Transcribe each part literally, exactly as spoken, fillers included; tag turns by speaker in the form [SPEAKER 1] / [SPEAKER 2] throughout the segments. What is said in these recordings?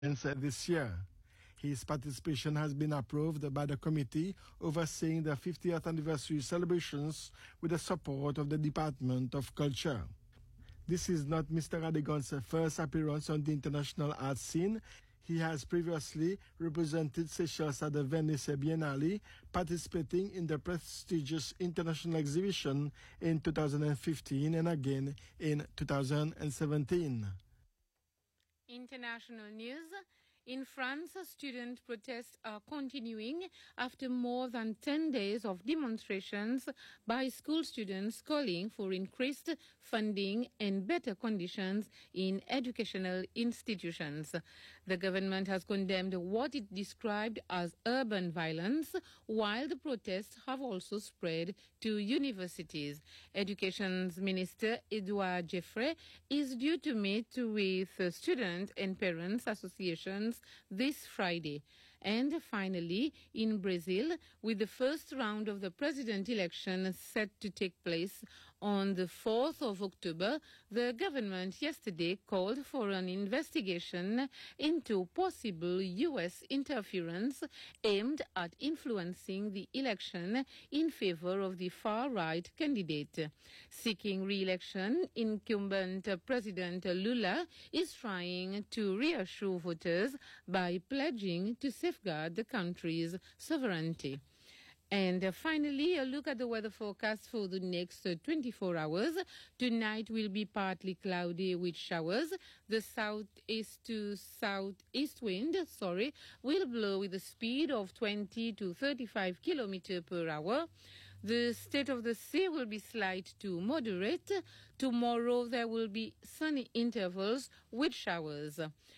[SPEAKER 1] this year. His participation has been approved by the committee overseeing the fiftieth anniversary celebrations with the support of the Department of Culture. This is not Mister Radegon's first appearance on the international art scene. He has previously represented Seychelles at the Venice Biennale, participating in the prestigious international exhibition in two thousand fifteen and again in two thousand seventeen.
[SPEAKER 2] International news. In France, student protests are continuing after more than ten days of demonstrations by school students calling for increased funding and better conditions in educational institutions. The government has condemned what it described as urban violence, while the protests have also spread to universities. Education Minister Edouard Geoffrey is due to meet with student and parents associations this Friday. And finally, in Brazil, with the first round of the president election set to take place on the fourth of October, the government yesterday called for an investigation into possible U S interference aimed at influencing the election in favor of the far-right candidate. Seeking re-election, incumbent President Lula is trying to reassure voters by pledging to safeguard the country's sovereignty. And uh, finally, a look at the weather forecast for the next uh, twenty-four hours. Tonight will be partly cloudy with showers. The southeast to southeast wind, sorry, will blow with a speed of twenty to thirty-five kilometers per hour. The state of the sea will be slight to moderate. Tomorrow there will be sunny intervals with showers.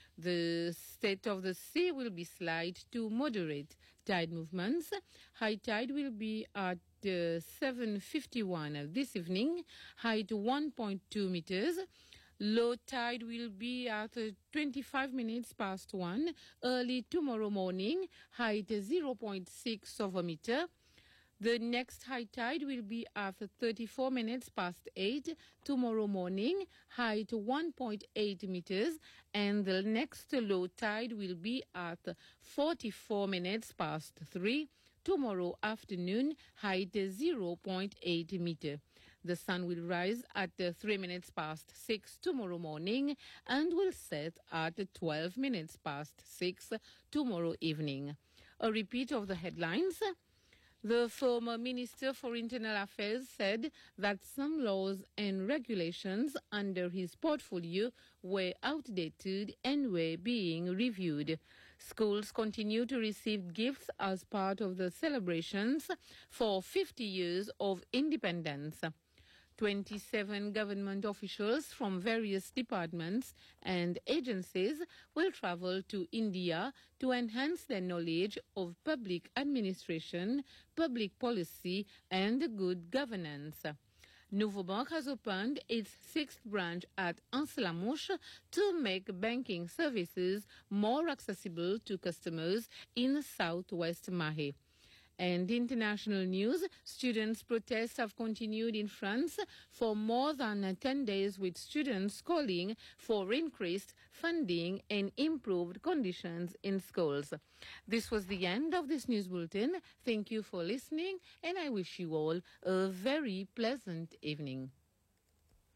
[SPEAKER 2] The state of the sea will be slight to moderate. Tide movements. High tide will be at uh, seven fifty-one this evening, height one point two meters. Low tide will be at uh, twenty-five minutes past one early tomorrow morning, height zero point six of a meter. The next high tide will be at thirty-four minutes past eight tomorrow morning, height one point eight meters, and the next low tide will be at forty-four minutes past three tomorrow afternoon, height zero point eight meter. The sun will rise at three minutes past six tomorrow morning and will set at twelve minutes past six tomorrow evening. A repeat of the headlines. The former Minister for Internal Affairs said that some laws and regulations under his portfolio were outdated and were being reviewed. Schools continue to receive gifts as part of the celebrations for fifty years of independence. twenty-seven government officials from various departments and agencies will travel to India to enhance their knowledge of public administration, public policy, and good governance. Nouveau Bank has opened its sixth branch at Anse-la-Mouche to make banking services more accessible to customers in Southwest Mahé. And international news, students' protests have continued in France for more than ten days, with students calling for increased funding and improved conditions in schools. This was the end of this news bulletin. Thank you for listening, and I wish you all a very pleasant evening.